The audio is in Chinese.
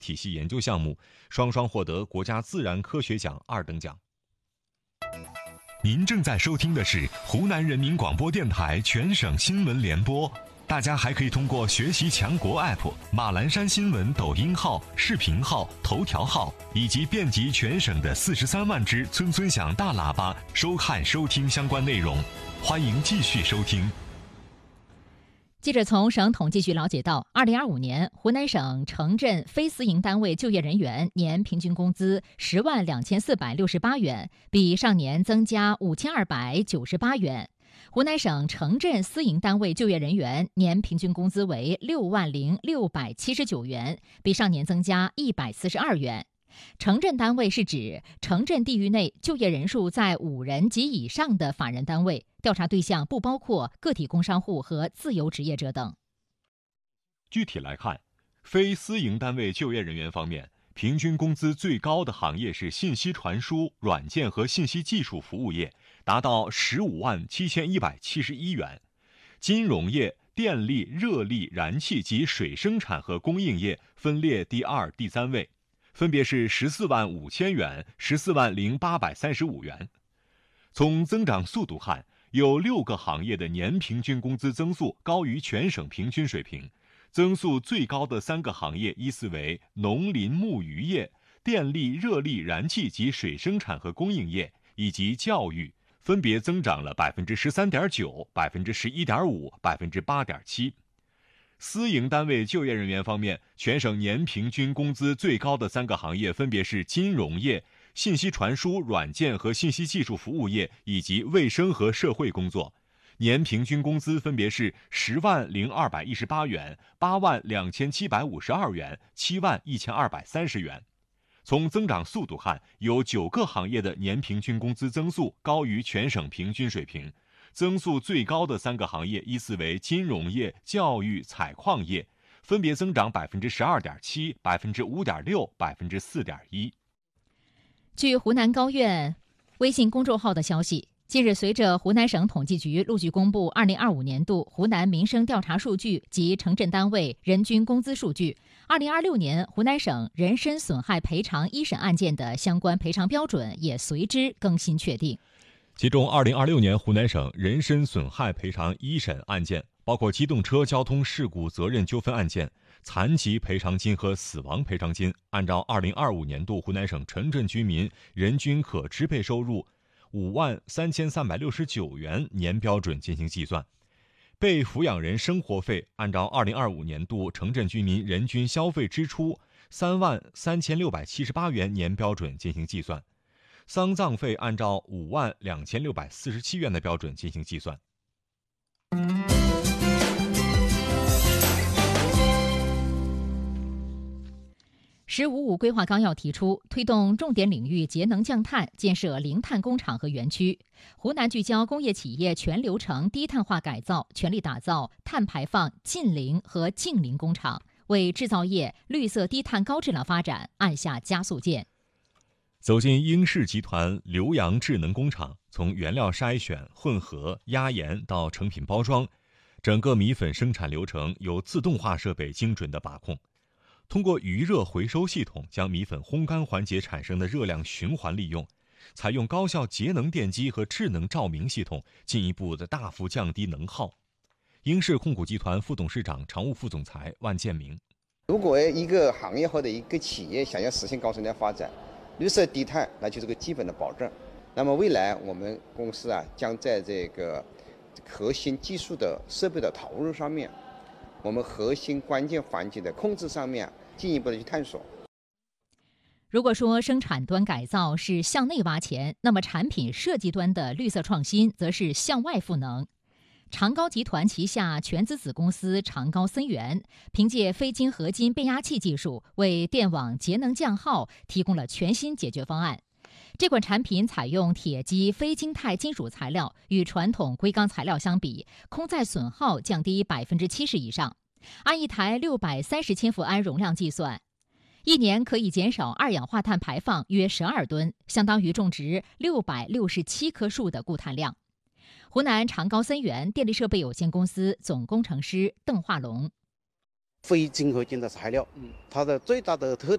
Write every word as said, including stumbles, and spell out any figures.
体系研究项目，双双获得国家自然科学奖二等奖。 您正在收听的是湖南人民广播电台全省新闻联播。大家还可以通过学习强国 A P P、马栏山新闻抖音号、视频号、头条号，以及遍及全省的四十三万只村村响大喇叭，收看收听相关内容。欢迎继续收听。 记者从省统计局了解到，二零二五年湖南省城镇非私营单位就业人员年平均工资十万两千四百六十八元，比上年增加五千二百九十八元。湖南省城镇私营单位就业人员年平均工资为六万零六百七十九元，比上年增加一百四十二元。城镇单位是指城镇地域内就业人数在五人及以上的法人单位，调查对象不包括个体工商户和自由职业者等。 具体来看，非私营单位就业人员方面，平均工资最高的行业是信息传输、软件和信息技术服务业，达到十五万七千一百七十一元；金融业、电力、热力、燃气及水生产和供应业分列第二、第三位，分别是十四万五千元、十四万零八百三十五元。从增长速度看，有六个行业的年平均工资增速高于全省平均水平。增速最高的三个行业依次为农林牧渔业、电力、热力、燃气及水生产和供应业以及教育，分别增长了百分之十三点九、百分之十一点五、百分之八点七。私营单位就业人员方面，全省年平均工资最高的三个行业分别是金融业、信息传输、软件和信息技术服务业以及卫生和社会工作。年平均工资分别是十万零二百一十八元、八万两千七百五十二元、七万一千二百三十元。从增长速度看，有九个行业的年平均工资增速高于全省平均水平。增速最高的三个行业依次为金融业、教育、采矿业，分别增长百分之十二点七、百分之五点六、百分之四点一。 据湖南高院微信公众号的消息，近日，随着湖南省统计局陆续公布二零二五年度湖南民生调查数据及城镇单位人均工资数据，二零二六年湖南省人身损害赔偿一审案件的相关赔偿标准也随之更新确定。 其中，二零二六年湖南省人身损害赔偿一审案件包括机动车交通事故责任纠纷案件、残疾赔偿金和死亡赔偿金，按照二零二五年度湖南省城镇居民人均可支配收入五万三千三百六十九元年标准进行计算。被抚养人生活费按照二零二五年度城镇居民人均消费支出三万三千六百七十八元年标准进行计算。丧葬费按照五万两千六百四十七元的标准进行计算。 十五五规划纲要提出，推动重点领域节能降碳，建设零碳工厂和园区。湖南聚焦工业企业全流程低碳化改造，全力打造碳排放近零和净零工厂，为制造业绿色低碳高质量发展按下加速键。 走进英氏集团浏阳智能工厂，从原料筛选、混合、压盐到成品包装，整个米粉生产流程由自动化设备精准地把控。通过余热回收系统，将米粉烘干环节产生的热量循环利用，采用高效节能电机和智能照明系统，进一步的大幅降低能耗。英氏控股集团副董事长、常务副总裁万建明： 如果一个行业或者一个企业想要实现高质量发展，绿色低碳那就是个基本的保证。那么未来我们公司啊，将在这个核心技术的设备的投入上面，我们核心关键环节的控制上面进一步的去探索。 如果说生产端改造是向内挖钱，那么产品设计端的绿色创新则是向外赋能。长高集团旗下全资子公司长高森源，凭借非晶合金变压器技术，为电网节能降耗提供了全新解决方案。这款产品采用铁基非晶钛金属材料，与传统硅钢材料相比，空载损耗降低百分之七十以上。按一台六百三十千伏安容量计算，一年可以减少二氧化碳排放约十二吨，相当于种植六百六十七棵树的固碳量。湖南长高森源电力设备有限公司总工程师邓化龙： 非金合金的材料，它的最大的特